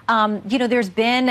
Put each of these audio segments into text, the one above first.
There's been,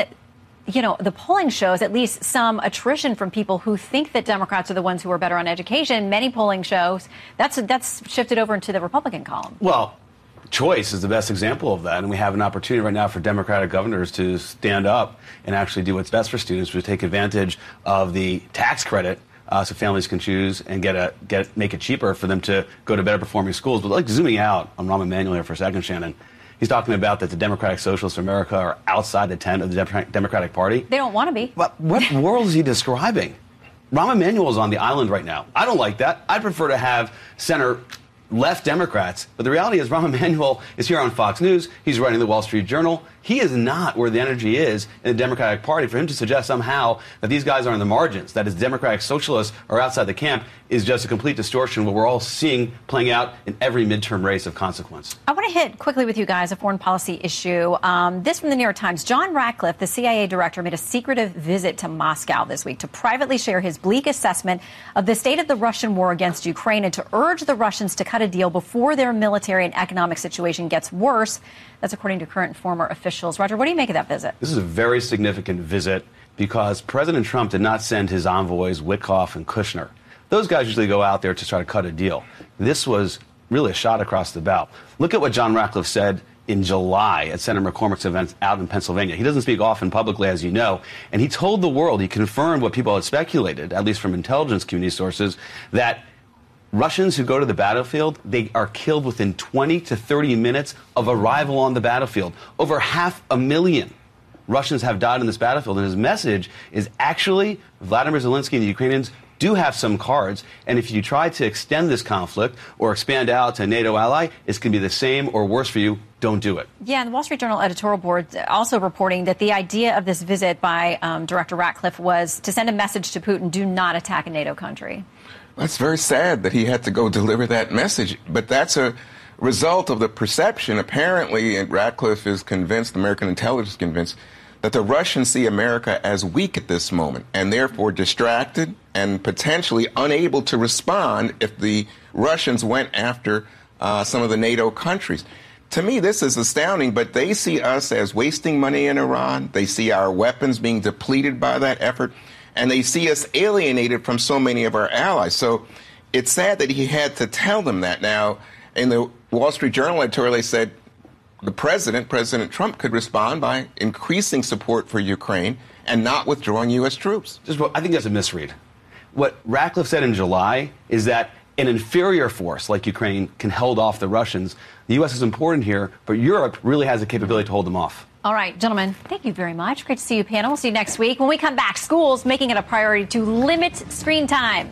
the polling shows at least some attrition from people who think that Democrats are the ones who are better on education. Many polling shows, that's shifted over into the Republican column. Well, choice is the best example of that. And we have an opportunity right now for Democratic governors to stand up and actually do what's best for students, to take advantage of the tax credit so families can choose and make it cheaper for them to go to better performing schools. But like zooming out on Rahm Emanuel here for a second, Shannon. He's talking about that the Democratic Socialists of America are outside the tent of the Democratic Party. They don't want to be. But what world is he describing? Rahm Emanuel is on the island right now. I don't like that. I'd prefer to have center-left Democrats. But the reality is Rahm Emanuel is here on Fox News. He's writing the Wall Street Journal. He is not where the energy is in the Democratic Party. For him to suggest somehow that these guys are on the margins, that his Democratic Socialists are outside the camp, is just a complete distortion of what we're all seeing playing out in every midterm race of consequence. I want to hit quickly with you guys a foreign policy issue. This from the New York Times. John Ratcliffe, the CIA director, made a secretive visit to Moscow this week to privately share his bleak assessment of the state of the Russian war against Ukraine and to urge the Russians to cut a deal before their military and economic situation gets worse. That's according to current and former officials. Roger, what do you make of that visit? This is a very significant visit because President Trump did not send his envoys Witkoff and Kushner. Those guys usually go out there to try to cut a deal. This was really a shot across the bow. Look at what John Ratcliffe said in July at Senator McCormick's event out in Pennsylvania. He doesn't speak often publicly, as you know, and he told the world, he confirmed what people had speculated, at least from intelligence community sources, that Russians who go to the battlefield, they are killed within 20 to 30 minutes of arrival on the battlefield. Over 500,000 Russians have died on this battlefield. And his message is actually Vladimir Zelensky and the Ukrainians do have some cards. And if you try to extend this conflict or expand out to a NATO ally, it's going to be the same or worse for you. Don't do it. Yeah, and the Wall Street Journal editorial board also reporting that the idea of this visit by Director Ratcliffe was to send a message to Putin, do not attack a NATO country. That's very sad that he had to go deliver that message. But that's a result of the perception. Apparently, Ratcliffe is convinced, American intelligence is convinced, that the Russians see America as weak at this moment and therefore distracted and potentially unable to respond if the Russians went after some of the NATO countries. To me, this is astounding, but they see us as wasting money in Iran. They see our weapons being depleted by that effort. And they see us alienated from so many of our allies. So it's sad that he had to tell them that. Now, in the Wall Street Journal editorial, they said the President Trump, could respond by increasing support for Ukraine and not withdrawing U.S. troops. I think that's a misread. What Ratcliffe said in July is that an inferior force like Ukraine can hold off the Russians. The U.S. is important here, but Europe really has the capability to hold them off. All right, gentlemen, thank you very much. Great to see you, panel. We'll see you next week. When we come back, schools making it a priority to limit screen time.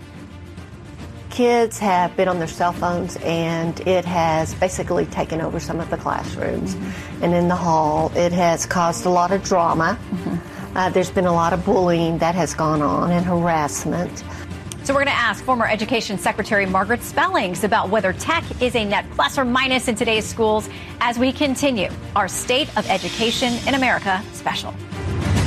Kids have been on their cell phones, and it has basically taken over some of the classrooms. And in the hall, it has caused a lot of drama. There's been a lot of bullying that has gone on and harassment. So we're going to ask former Education Secretary Margaret Spellings about whether tech is a net plus or minus in today's schools as we continue our State of Education in America special.